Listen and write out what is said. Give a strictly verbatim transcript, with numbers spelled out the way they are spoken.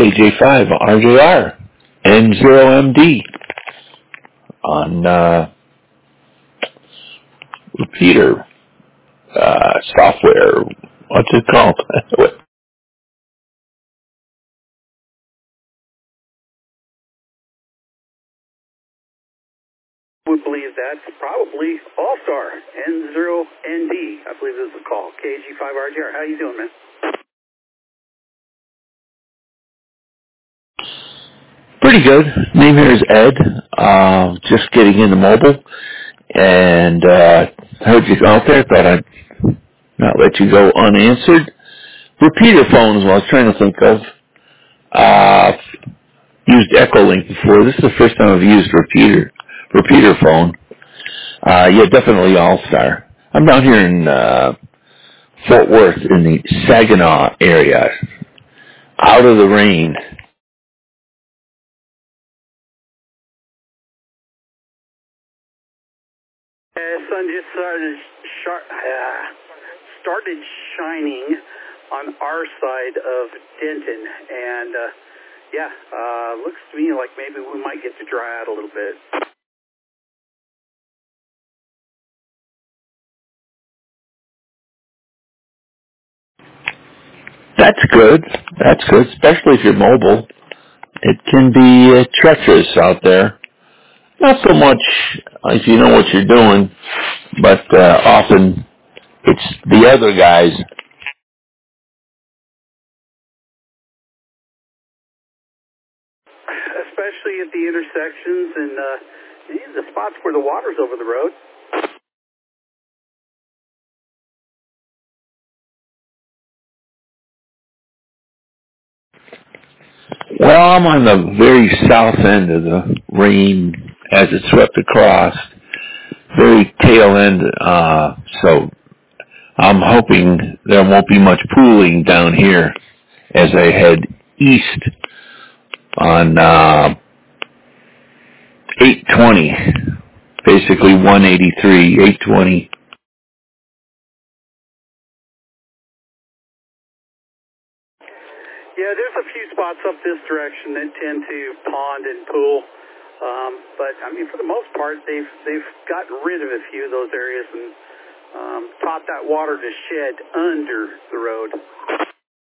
K J five R J R N zero M D on uh, repeater uh, software. What's it called? Would believe that's probably All-Star N zero N D, I believe this is called K G five R J R. How you doing, man? Pretty good. Name here is Ed. Uh, just getting into mobile, and uh, heard you out there. Thought I'd not let you go unanswered. Repeater phones. Well, I was trying to think of. Uh, used Echolink before. This is the first time I've used repeater repeater phone. Uh, yeah, definitely All-Star. I'm down here in uh, Fort Worth in the Saginaw area, out of the rain. Uh, sun just started, shar- uh, started shining on our side of Denton, and uh, yeah, uh, looks to me like maybe we might get to dry out a little bit. That's good. That's good, especially if you're mobile. It can be uh, treacherous out there. Not so much if you know what you're doing, but uh, often it's the other guys. Especially at the intersections and uh, the spots where the water's over the road. Well, I'm on the very south end of the rain as it swept across, very tail end, uh, so I'm hoping there won't be much pooling down here as I head east on uh, eight twenty, basically one eighty-three, eight twenty. Yeah, there's a few spots up this direction that tend to pond and pool, um, but I mean, for the most part, they've they've gotten rid of a few of those areas and um, taught that water to shed under the road.